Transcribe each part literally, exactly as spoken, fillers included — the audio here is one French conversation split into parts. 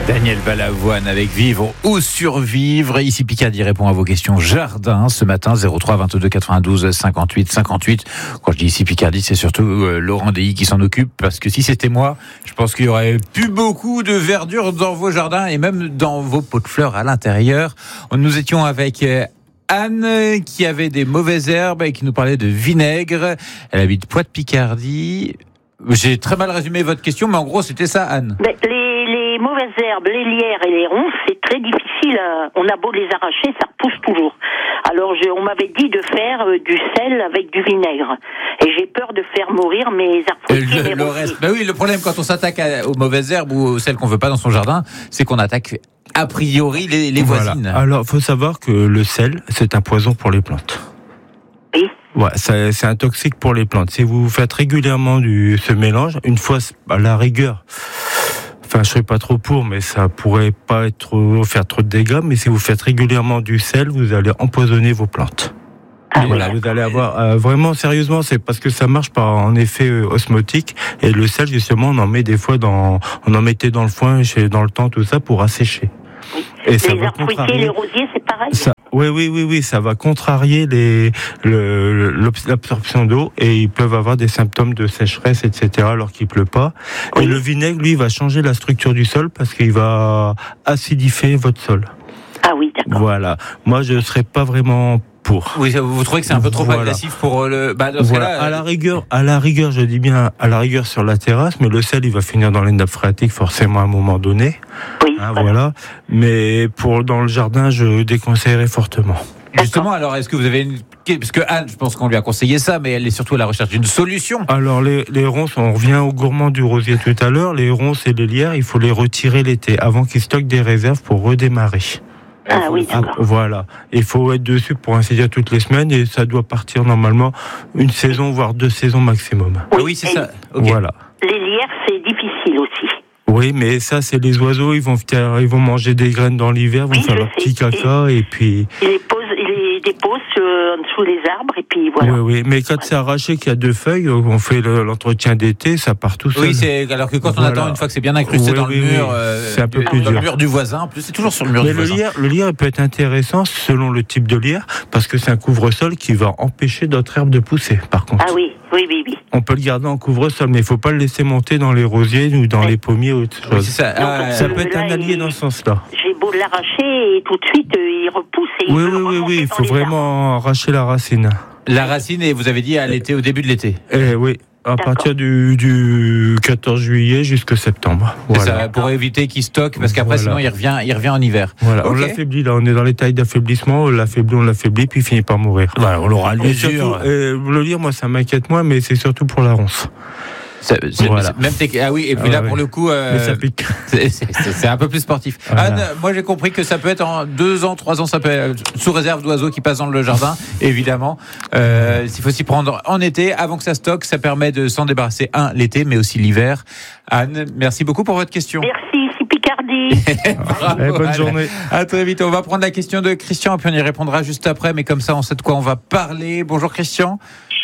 Daniel Balavoine avec Vivre ou Survivre. Ici Picardie répond à vos questions jardin ce matin, zéro trois vingt-deux quatre-vingt-douze cinquante-huit cinquante-huit. Quand je dis ici Picardie, c'est surtout euh, Laurent Dehy qui s'en occupe, parce que si c'était moi, je pense qu'il y aurait plus beaucoup de verdure dans vos jardins et même dans vos pots de fleurs à l'intérieur. Nous étions avec euh, Anne qui avait des mauvaises herbes et qui nous parlait de vinaigre. Elle habite Poix-de-Picardie. J'ai très mal résumé votre question, mais en gros c'était ça, Anne. Mais les, les mauvaises herbes, les lierres et les ronces, c'est très difficile. À, on a beau les arracher, ça repousse toujours. Alors je, on m'avait dit de faire euh, du sel avec du vinaigre. Et j'ai peur de faire mourir mes arbres. Le, le reste, bah oui, le problème quand on s'attaque à, aux mauvaises herbes ou aux celles qu'on veut pas dans son jardin, c'est qu'on attaque a priori les, les voisines. Voilà. Alors il faut savoir que le sel, c'est un poison pour les plantes. Oui. Ouais, ça, c'est un toxique pour les plantes. Si vous faites régulièrement du, ce mélange, une fois à la rigueur, enfin je serais pas trop pour, mais ça pourrait pas être trop, faire trop de dégâts, mais si vous faites régulièrement du sel, vous allez empoisonner vos plantes. Ah, voilà, oui. vous allez avoir euh, vraiment sérieusement, c'est parce que ça marche par en effet euh, osmotique, et le sel justement on en met des fois dans, on en mettait dans le foin, chez, dans le temps tout ça pour assécher. Oui. Et les ça va arbres fruitiers, les rosiers, c'est pareil. Ça, oui, oui, oui, oui, ça va contrarier les, le, l'absorption d'eau et ils peuvent avoir des symptômes de sécheresse, et cetera alors qu'il pleut pas. Oui. Et le vinaigre, lui, va changer la structure du sol parce qu'il va acidifier votre sol. Ah oui, d'accord. Voilà. Moi, je ne serais pas vraiment pour. Oui, vous trouvez que c'est un peu trop voilà. agressif pour le. Bah, dans voilà. cas-là, à la rigueur, à la rigueur, je dis bien à la rigueur sur la terrasse, mais le sel, il va finir dans les nappes phréatiques forcément à un moment donné. Oui. Hein, voilà. voilà. Mais pour dans le jardin, je déconseillerais fortement. Justement, alors, est-ce que vous avez une... Parce que Anne, je pense qu'on lui a conseillé ça, mais elle est surtout à la recherche d'une solution. Alors, les, les ronces, on revient au gourmand du rosier tout à l'heure. Les ronces et les lierres, il faut les retirer l'été, avant qu'ils stockent des réserves pour redémarrer. Ah oui, d'accord. Ah, voilà. Il faut être dessus pour ainsi dire toutes les semaines et ça doit partir normalement une saison, voire deux saisons maximum. Oui, oui c'est et ça. Okay. Voilà. Les lierres, c'est difficile aussi. Oui, mais ça, c'est les oiseaux, ils vont, ils vont manger des graines dans l'hiver, vont oui, faire leur sais. petit caca et, et puis... Ils les posent, ils les déposent euh, en dessous des arbres et puis voilà. Oui, oui, mais quand c'est arraché qu'il y a deux feuilles, on fait le, l'entretien d'été, ça part tout seul. Oui, c'est, alors que quand voilà. on attend, une fois que c'est bien incrusté oui, dans oui, le mur, oui. euh, c'est un peu du, plus dans dur. le mur du voisin, en plus, c'est toujours sur le mur mais du le voisin. Lierre, le lierre peut être intéressant selon le type de lierre, parce que c'est un couvre-sol qui va empêcher d'autres herbes de pousser, par contre. Ah oui, oui, oui, oui. On peut le garder en couvre-sol, mais il ne faut pas le laisser monter dans les rosiers ou dans ouais. les pommiers ou autre chose. Oui, c'est ça. Donc, ça peut être un allié il... dans ce sens-là. J'ai beau l'arracher et tout de suite, euh, il repousse et oui, il oui, oui, oui, il faut vraiment arbres. arracher la racine. La racine, et vous avez dit à l'été, au début de l'été. Eh oui. À D'accord. partir du, du quatorze juillet jusqu'à septembre. Voilà. Ça, pour éviter qu'il stocke, parce qu'après, voilà. sinon, il revient, il revient en hiver. Voilà. Okay. On l'affaiblit, là. On est dans les tailles d'affaiblissement. On l'affaiblit, on l'affaiblit, puis il finit par mourir. Voilà, on l'aura l'usure. Le lire, moi, ça m'inquiète moins, mais c'est surtout pour la ronce. C'est, c'est, voilà. Même t'es, ah oui, et puis ah là, ouais, pour le coup, euh, ça pique. C'est, c'est, c'est un peu plus sportif. Voilà. Anne, moi j'ai compris que ça peut être en deux ans, trois ans, ça peut être sous réserve d'oiseaux qui passent dans le jardin, évidemment. Euh, il faut s'y prendre en été, avant que ça stocke, ça permet de s'en débarrasser, un, l'été, mais aussi l'hiver. Anne, merci beaucoup pour votre question. Merci, c'est Picardie. Bravo, eh, bonne Anne. Journée. À très vite. On va prendre la question de Christian, puis on y répondra juste après, mais comme ça, on sait de quoi on va parler. Bonjour Christian.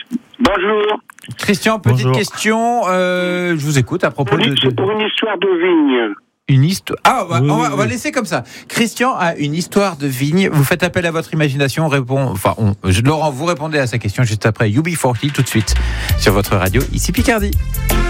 Bonjour. Christian, petite Bonjour. question, euh, je vous écoute à propos pour de, de... Pour une histoire de vigne. Une histoire... Ah, on va, oui, on, va, oui, on va oui. laisser comme ça. Christian a une histoire de vigne, vous faites appel à votre imagination, on répond... Enfin, on, je, Laurent, vous répondez à sa question juste après U B quarante tout de suite sur votre radio, ici Picardie.